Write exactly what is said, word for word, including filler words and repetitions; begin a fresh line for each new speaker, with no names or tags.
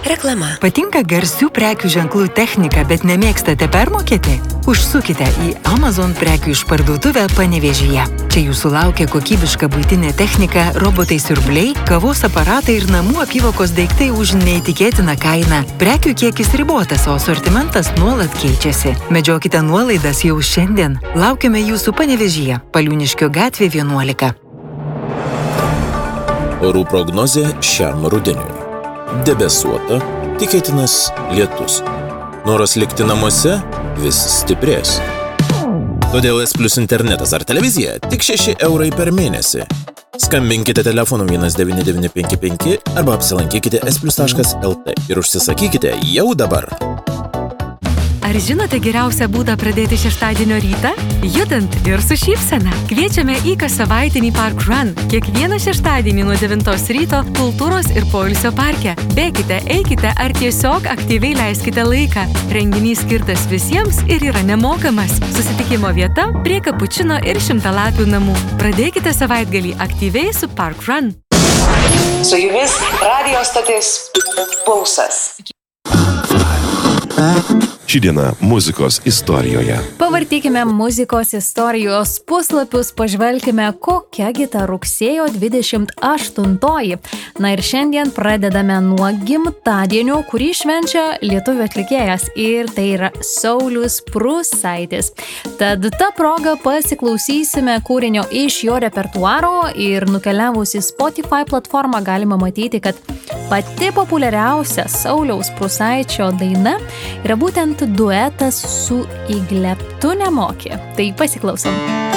Reklama.
Patinka garsių prekių ženklų technika, bet nemėgstate permokėti? Užsukite į Amazon prekių išparduotuvę Panevėžyje. Čia jūsų laukia kokybiška buitinė technika, robotai siurbliai, kavos aparatai ir namų apyvokos daiktai už neįtikėtiną kainą. Prekių kiekis ribotas, o asortimentas nuolat keičiasi. Medžiokite nuolaidas jau šiandien. Laukiame jūsų Panevėžyje, Paliūniškio gatvė vienuolika.
Orų prognozė šiam rudeniui. Debesuota, tikėtinas lietus. Noras likti namuose vis stiprės. Todėl S Plus internetas ar televizija tik šeši eurai per mėnesį. Skambinkite telefonu vienas devyni devyni penki penki arba apsilankykite s plus taškas l t ir užsisakykite jau dabar.
Ar žinote geriausią būdą pradėti šeštadienio rytą? Judant ir su šypsena. Kviečiame į kassavaitinį Park Run. Kiekvieną šeštadienį nuo devintos ryto kultūros ir poilsio parke. Bėkite, eikite ar tiesiog aktyviai leiskite laiką. Renginys skirtas visiems ir yra nemokamas. Susitikimo vieta prie Kapučino ir Šimtalapių namų. Pradėkite savaitgalį aktyviai su Park Run.
Su jumis radijo stotis Pulsas.
Ši diena muzikos istorijoje.
Pavartykime muzikos istorijos puslapius, pažvelkime, kokiagi ta rugsėjo dvidešimt aštuntoji. Na ir šiandien pradedame nuo gimtadienio, kurį švenčia lietuvių atlikėjas, ir tai yra Saulius Prūsaitis. Tad ta proga pasiklausysime kūrinio iš jo repertuaro ir nukeliavus į Spotify platformą galima matyti, kad pati populiariausia Sauliaus Prūsaičio daina yra būtent duetas su Igle Tu nemoki. Tai pasiklausom.